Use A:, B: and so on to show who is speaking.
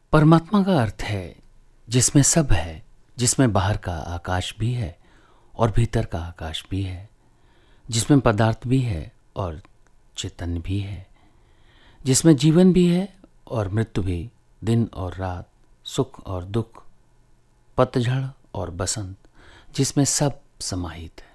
A: परमात्मा का अर्थ है जिसमें सब है, जिसमें बाहर का आकाश भी है और भीतर का आकाश भी है, जिसमें पदार्थ भी है और चेतन भी है, जिसमें जीवन भी है और मृत्यु भी, दिन और रात, सुख और दुख, पतझड़ और बसंत, जिसमें सब समाहित है।